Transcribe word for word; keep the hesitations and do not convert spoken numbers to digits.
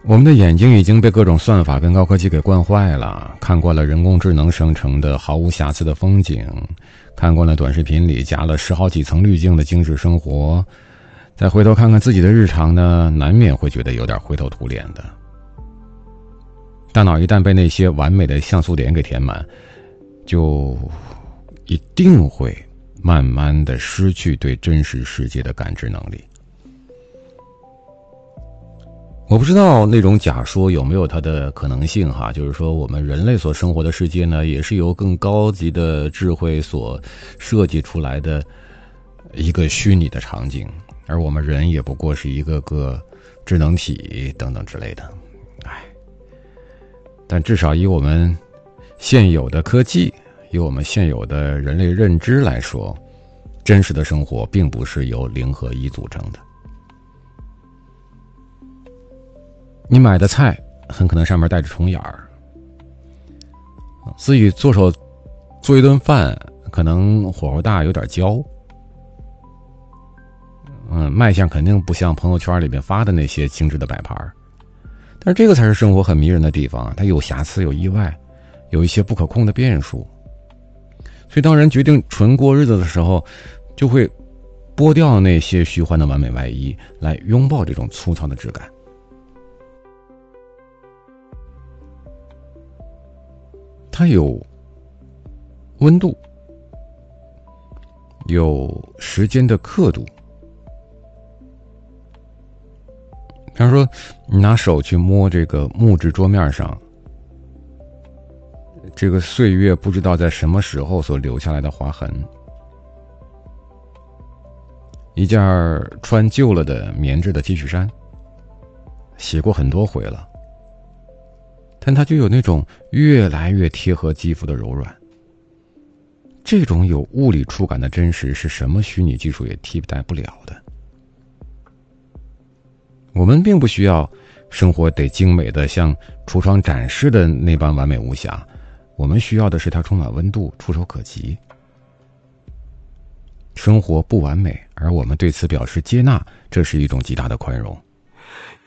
我们的眼睛已经被各种算法跟高科技给惯坏了，看惯了人工智能生成的毫无瑕疵的风景，看惯了短视频里加了十好几层滤镜的精致生活，再回头看看自己的日常呢，难免会觉得有点灰头土脸的。大脑一旦被那些完美的像素点给填满，就一定会慢慢的失去对真实世界的感知能力。我不知道那种假说有没有它的可能性哈，就是说我们人类所生活的世界呢，也是由更高级的智慧所设计出来的一个虚拟的场景，而我们人也不过是一个个智能体等等之类的。唉，但至少以我们现有的科技，以我们现有的人类认知来说，真实的生活并不是由零和一组成的。你买的菜很可能上面带着虫眼儿，自己做手做一顿饭可能火候大有点焦，嗯，卖相肯定不像朋友圈里面发的那些精致的摆盘，但是这个才是生活很迷人的地方，它有瑕疵有意外，有一些不可控的变数。所以当人决定纯过日子的时候，就会剥掉那些虚幻的完美外衣，来拥抱这种粗糙的质感。它有温度，有时间的刻度。比方说你拿手去摸这个木质桌面上这个岁月不知道在什么时候所留下来的划痕，一件穿旧了的棉质的 T 恤衫，洗过很多回了，但它就有那种越来越贴合肌肤的柔软。这种有物理触感的真实是什么虚拟技术也替代不了的。我们并不需要生活得精美的像橱窗展示的那般完美无瑕，我们需要的是它充满温度，触手可及。生活不完美，而我们对此表示接纳，这是一种极大的宽容。